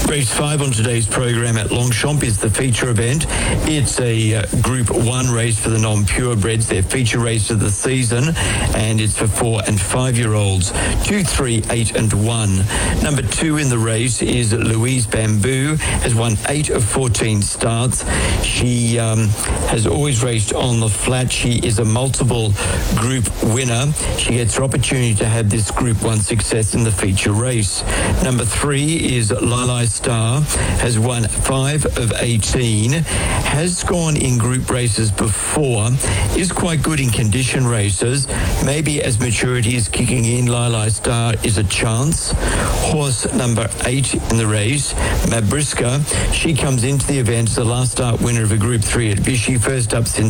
Race 5 on today's program at Longchamp is the feature event. It's a Group 1 race for the non-purebreds, their feature race of the season, and it's for 4 and 5-year-olds, 2, 3, 8 and 1. Number 2 in the race is Louise Bamboo, has won 8 of 14 starts. She has always raced on the flat. She is a multiple group winner. She gets her opportunity to have this Group 1 success in the feature race. Number 3 is Lili Star, has won 5 of 18, has gone in group races before, is quite good in condition races. Maybe as maturity is kicking in, Lili Star is a chance. Horse number 8 in the race, Mabriska, she comes into the event as the last start winner of a Group 3 at Vichy, first up since